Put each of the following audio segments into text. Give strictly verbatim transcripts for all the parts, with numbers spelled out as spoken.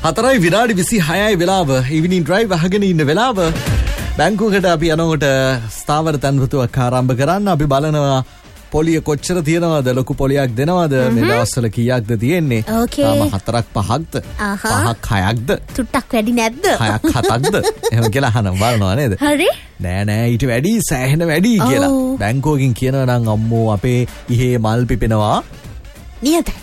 හතරයි විනාඩි විසිහයයි වෙලාව ඉවිනිං ඩ්‍රයිව් අහගෙන ඉන්න වෙලාව බැංකුවකට අපි යනකොට ස්ථාවර තැන්පතුවක් ආරම්භ කරන්න අපි බලනවා පොලිය කොච්චර තියෙනවද ලොකු පොලියක් දෙනවද මේ දවස්වල කීයක්ද තියෙන්නේ තාම හතරක් පහක්ද පහක් හයක්ද තුට්ටක් වැඩි නැද්ද හයක් හතක්ද එහෙම කියලා අහනවා බලනවා නේද හරි නෑ නෑ ඊට වැඩි සෑහෙන වැඩි කියලා බැංකුවකින් කියනවා නම් අම්මෝ අපේ ඉහේ මල් පිපෙනවා නියතයි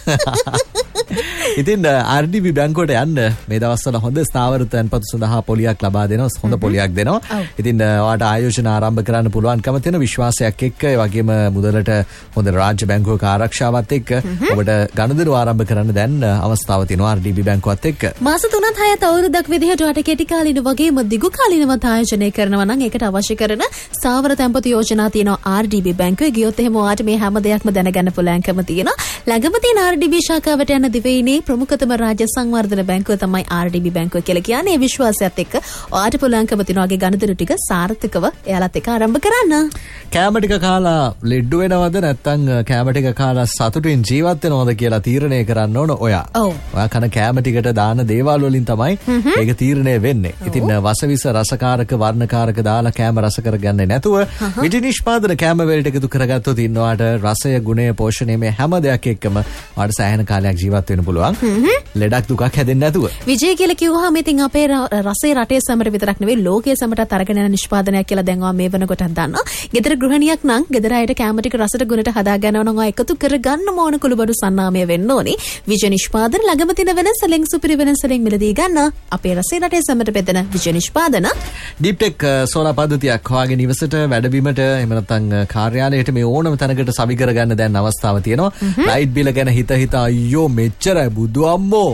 ඉතින් ආර් ඩී බී බැංකුවට යන්න මේ දවස්වල හොඳ ස්ථාවර තැන්පතු සඳහා පොලියක් ලබා දෙනවා හොඳ පොලියක් දෙනවා. ඉතින් ඔයාලට ආයෝජන ආරම්භ කරන්න පුළුවන්කම තියෙන විශ්වාසයක් එක්ක ඒ වගේම මුදලට හොඳ රාජ්‍ය බැංකුවක ආරක්ෂාවත් එක්ක ඔබට ගනුදෙනු ආරම්භ කරන්න දැන් අවස්ථාව තියෙනවා ආර් ඩී බී බැංකුවත් එක්ක. මාස තුනත් හයත් අවුරුද්දක් විදිහට ඔයාලට කෙටි කාලින වගේම දිගු කාලිනවත් ආයෝජනය කරනවා නම් ඒකට අවශ්‍ය කරන ස්ථාවර තැන්පතු යෝජනා තියෙනවා ආර් ඩී බී බැංකුවේ. ගියොත් එහෙම ඔයාලට මේ හැම දෙයක්ම දැනගන්න පුළුවන්කම තියෙනවා. ළඟම තියෙන ආර් ඩී බී ශාඛාවට යන දිවයිනේ ප්‍රමුඛතම රාජ්‍ය සංවර්ධන බැංකුව තමයි ආර් ඩී බී බැංකුව කියලා කියන්නේ. ඒ විශ්වාසයත් එක්ක ඔයාලට පුළුවන්කම තියෙනවාගේ ගනුදෙනු ටික සාර්ථකව එයාලත් එක්ක ආරම්භ කරන්න. කැම ටික කාලා ලෙඩ වෙනවද නැත්නම් කැම ටික කාලා සතුටින් ජීවත් වෙනවද කියලා තීරණය කරන්න ඕන ඔයා. ඔයා කන කැම ටිකට දාන දේවල් වලින් තමයි ඒක තීරණය වෙන්නේ. ඉතින් වසවිස රසකාරක වර්ණකාරක දාලා කැම රස කරගන්නේ නැතුව විටි නිෂ්පාදන කැම වලට එකතු කරගත්තොත් ඉන්නවාට රසය ගුණය පෝෂණය මේ හැම දෙයක් එක්කම ඔයාට සෑහෙන කාලයක් ජීවත් වෙන්න පුළුවන්. ලෙඩක් දුකක් හැදෙන්නේ නැතුව. විජය කියලා කිව්වහම ඉතින් අපේ රසයේ රටේ සමට විතරක් නෙවෙයි ලෝකයේ සමටත් අරගෙන යන නිෂ්පාදනයක් කියලා දැන් ඔයා මේ වෙනකොටත් දන්නවා. ගෙදර ගෘහණියක් නම් ගෙදර අයට කැම ටික රසට ගුණට හදා ගන්නව නම් ඔයා එකතු කරගන්න ඕන කුළුබඩු සන්නාමය වෙන්න ඕනේ. විජය නිෂ්පාදන ළඟම තියෙන වෙනසලෙන් සුපිරි වෙනසලෙන් මිලදී ගන්න අපේ රසයේ රටේ සමට බෙදෙන විජය නිෂ්පාදන. ඩීප්ටෙක් සෝලාර් පද්ධතියක් හොයාගෙන ඉවසට වැඩබිමට එහෙම නැත්නම් කාර්යාලයට මේ ඕනම තැනකට සවි කරගන්න දැන් අවස්ථාව තියෙනවා. ලයිට් බිල ගැන හිත හිත අයියෝ මෙච්චරයි බුදු අම්මෝ.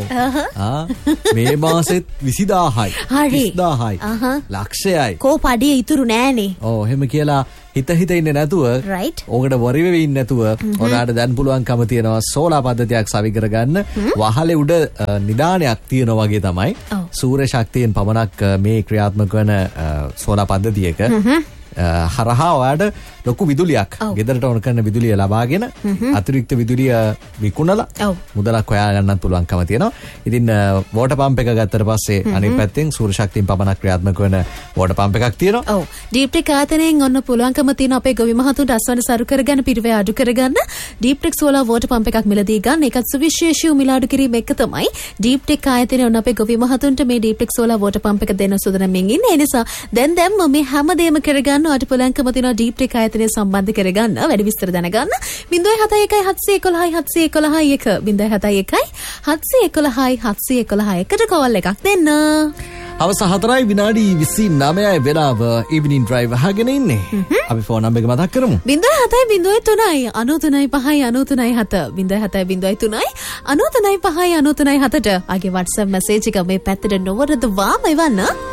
මේ මාසෙත් විසිදාහයි විසිදාහයි ලක්ෂයයි කෝ පඩිය ඉතුරු නෑනේ. ඔව් එහෙම කියලා හිත හිත ඉන්නේ නැතුව ඕකට වරි වෙවි ඉන්නේ නැතුව ඔයාලට දැන් පුළුවන්කම තියෙනවා සෝලාර් පද්ධතියක් සවි කරගන්න. වහලේ උඩ නිදානයක් තියෙනවා වගේ තමයි සූර්ය ශක්තියෙන් පමණක් මේ ක්‍රියාත්මක වෙන සෝලාර් පද්ධතියක හරහා ඔයාට ලොකු විදුලියක් ගෙදරට ඕන කරන විදුලිය ලබාගෙන අතිරික්ත විදුලිය විකුණලා මුදලක් හොයා ගන්නත් පුළුවන්කම තියෙනවා. ඉතින් වෝටර් පම්ප් එක ගත්තට පස්සේ අනිත් පැත්තෙන් සූර්ය ශක්තියෙන් පමණක් ක්‍රියාත්මක වෙන වෝටර් පම්ප් එකක් තියෙනවා. ඔව්. ඩීප්ටෙක් ආයතනයෙන් ඔන්න පුළුවන්කම තියෙන අපේ ගොවි මහතුන්ට අස්වැන්න සරු කරගන්න පිරිවේ අඩු කරගන්න ඩීප්ටෙක් සෝලාර් වෝටර් පම්ප් එකක් මිලදී ගන්න. ඒකත් සුවිශේෂී මිල අඩු කිරීම එක තමයි ඩීප්ටෙක් ආයතනයේ ඔන්න අපේ ගොවි මහතුන්ට මේ ඩීප්ටෙක් සෝලාර් වෝටර් පම්ප් එක දෙන්න සූදානම්මින් ඉන්නේ. ඒ නිසා දැන් දැන් මේ හැමදේම කරගන්න ඔයාලට පුළුවන්කම තියෙනවා ඩීප්ටෙක් ආයතනය සම්බන්ධ කරගන්න වැඩි විස්තර දැනගන්න ज़ीरो सात एक एक सात एक एक सात एक एक एक ज़ीरो सात एक एक सात एक एक सात एक एक එකට කෝල් එකක් දෙන්න. අවස හතරයි විනාඩි විසිනවයයි වෙලාව ඉවිනිං ඩ්‍රයිව් අහගෙන ඉන්නේ. අපි ෆෝන් නම්බර් එක මතක් කරමු. ज़ीरो सात ज़ीरो तीन नौ तीन पाँच नौ तीन सात ज़ीरो सात ज़ीरो तीन नौ तीन पाँच नौ तीन सात ට ආගේ WhatsApp message එක මේ පැත්තට නොවරද වාම එවන්න.